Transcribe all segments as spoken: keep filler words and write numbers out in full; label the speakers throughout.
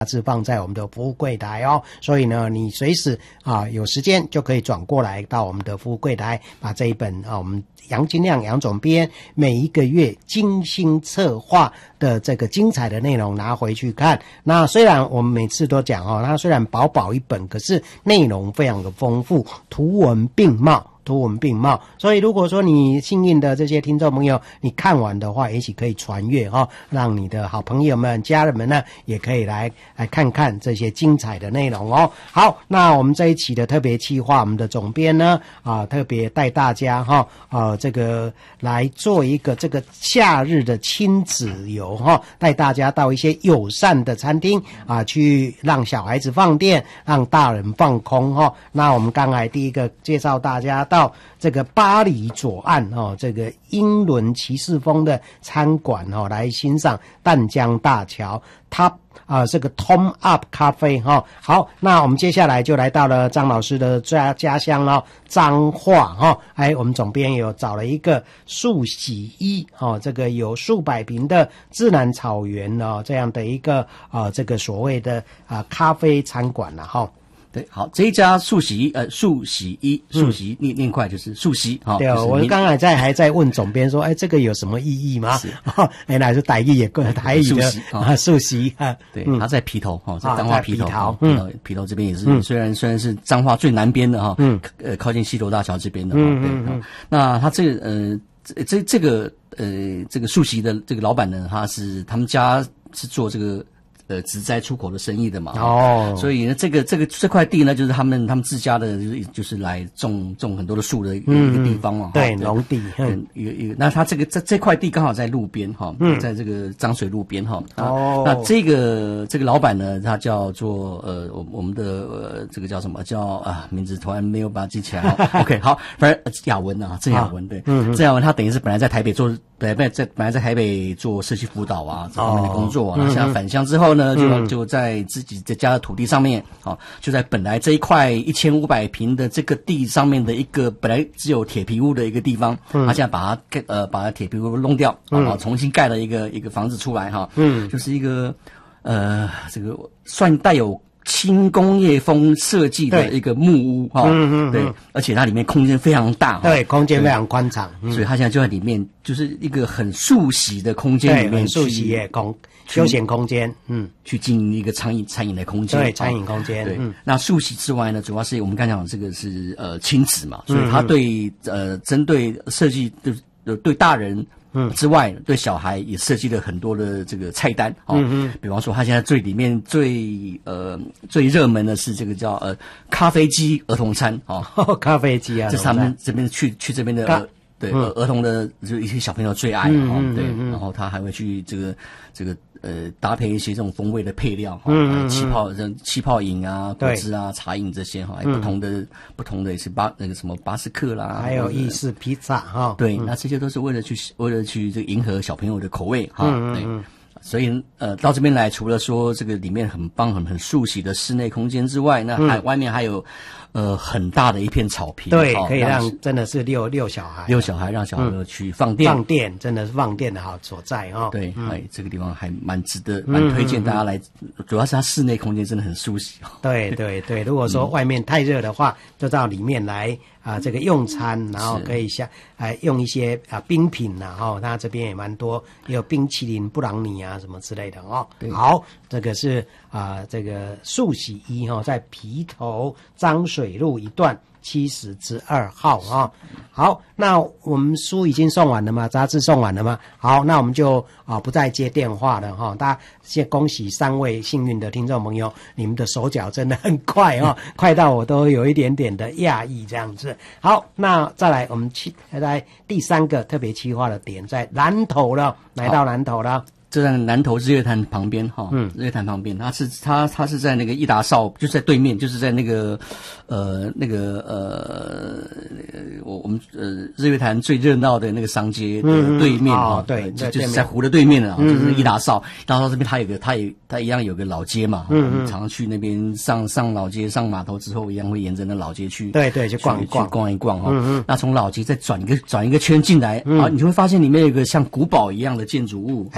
Speaker 1: 是放在我们的服务柜台哦，所以呢，你随时啊有时间就可以转过来到我们的服务柜台，把这一本啊我们杨金亮杨总编每一个月精心策划的这个精彩的内容拿回去看。那虽然我们每次都讲哦，它虽然薄薄一本，可是内容非常的丰富，图文并茂。图文并茂，所以如果说你幸运的这些听众朋友，你看完的话，也许可以传阅哈、哦，让你的好朋友们、家人们呢，也可以来来看看这些精彩的内容哦。好，那我们这一期的特别企划，我们的总编呢啊，特别带大家哈啊这个来做一个这个夏日的亲子游哈，带大家到一些友善的餐厅啊，去让小孩子放电，让大人放空哈。那我们刚才第一个介绍大家到这个巴黎左岸哦，这个英伦骑士风的餐馆哦，来欣赏淡江大桥 Top 啊、呃，这个 Tom Up 咖啡哈、哦。好，那我们接下来就来到了张老师的家家乡了，彰化哈。哎，我们总编有找了一个树洗衣哦，这个有数百坪的自然草原哦，这样的一个啊、呃，这个所谓的啊、呃、咖啡餐馆了哈。
Speaker 2: 对，好，这一家素洗呃素洗衣素洗念念快就是素洗哈。
Speaker 1: 对、哦
Speaker 2: 就是、
Speaker 1: 我刚才在还在问总编说，哎，这个有什么意义吗？是，哦、原来是台语也过台语的啊，素洗啊。
Speaker 2: 对，
Speaker 1: 嗯、
Speaker 2: 他在皮头哈，在彰化皮头，
Speaker 1: 啊、
Speaker 2: 皮头皮头这边也是，嗯、虽然虽然是彰化最南边的哈，嗯，呃，靠近西头大桥这边的哈，嗯嗯嗯。那他这个呃这这这个呃这个素洗的这个老板呢，他是他们家是做这个。呃，植栽出口的生意的嘛，哦，所以呢，这个这个这块地呢，就是他们他们自家的，就是就是来种种很多的树的一个、嗯、一个地方嘛，
Speaker 1: 对，农地，
Speaker 2: 嗯，一个一个，那他这个这这块地刚好在路边哈，嗯，在这个漳水路边哈，哦，那这个这个老板呢，他叫做呃，我我们的呃，这个叫什么叫啊，名字突然没有把它记起来，OK， 好，反正雅文啊，郑雅文，对，嗯，郑雅文他等于是本来在台北做。对，本来在本来在台北做社区辅导啊，这方面的工作啊，那、哦、现在返乡之后呢，就、嗯、就在自己的家的土地上面，啊，就在本来这一块一千五百坪的这个地上面的一个本来只有铁皮屋的一个地方，嗯、他现在把它盖呃把它铁皮屋弄掉，嗯、啊，重新盖了一个一个房子出来哈，嗯，就是一个呃这个算带有。轻工业风设计的一个木屋哈，嗯嗯，对，而且它里面空间非常大，
Speaker 1: 对，空间非常宽敞，
Speaker 2: 嗯、所以它现在就在里面，就是一个很速洗的空间里面，
Speaker 1: 速洗业空休闲空间，嗯，
Speaker 2: 去经营一个餐饮餐饮的空间，
Speaker 1: 对，餐饮空间，
Speaker 2: 对。嗯、那速洗之外呢，主要是我们刚讲这个是呃亲子嘛，所以它对呃针对设计对对大人。嗯，之外，对小孩也设计了很多的这个菜单，哦，嗯嗯，比方说，他现在最里面最呃最热门的是这个叫呃咖啡机儿童餐，哦，
Speaker 1: 咖啡机啊，
Speaker 2: 这是他们这边去去这边的呃对、嗯、儿童的就一些小朋友最爱，嗯、哦，对，嗯、然后他还会去这个这个呃搭配一些这种风味的配料，哈、嗯，气泡这气泡饮啊、果汁啊、茶饮这些哈，还有不同的、嗯、不同的也是巴那个什么巴斯克啦，
Speaker 1: 还有意式披萨哈，
Speaker 2: 对，嗯、那这些都是为了去为了去这个迎合小朋友的口味哈，嗯、对。嗯所以呃，到这边来，除了说这个里面很棒、很很素洗的室内空间之外，那还、嗯、外面还有呃很大的一片草坪，
Speaker 1: 对，可以让真的是遛遛小孩，
Speaker 2: 遛小孩让小孩去放电，
Speaker 1: 嗯、放电真的是放电的好所在哈、哦。
Speaker 2: 对，嗯、哎，这个地方还蛮值得、蛮推荐大家来，嗯、主要是它室内空间真的很舒适。
Speaker 1: 对对对，如果说外面太热的话，就到里面来。啊，这个用餐，然后可以像呃用一些啊冰品呐，哈、哦，它这边也蛮多，也有冰淇淋、布朗尼啊什么之类的哦。好，这个是啊这个速洗衣哈、哦，在皮头漳水路一段七十之二号啊、哦。好，那我们书已经送完了吗？杂志送完了吗？好，那我们就啊不再接电话了哈、哦。大家先恭喜三位幸运的听众朋友，你们的手脚真的很快哦，快到我都有一点点的讶异这样子。好，那再来我们去来第三个特别企划的点在南投了，来到南投了。
Speaker 2: 这在南投日月潭旁边哈，嗯，日月潭旁边，它是它它是在那个义达邵，就是在对面，就是在那个呃那个呃我我们呃日月潭最热闹的那个商街的对面哈、嗯嗯哦，对，就就是在湖的对面啊，嗯、就是义达邵。然后这边它有个它也它一样有个老街嘛，嗯嗯，常常去那边上上老街上码头之后，一样会沿着那老街去，
Speaker 1: 对对，去逛一逛，
Speaker 2: 去逛一逛哈。嗯嗯，那从老街再转一个转一个圈进来，嗯、啊，你就会发现里面有一个像古堡一样的建筑物，
Speaker 1: 哎，这个。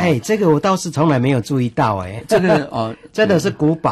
Speaker 1: 个我倒是从来没有注意到哎、欸，
Speaker 2: 这个哦，
Speaker 1: 真的是古堡。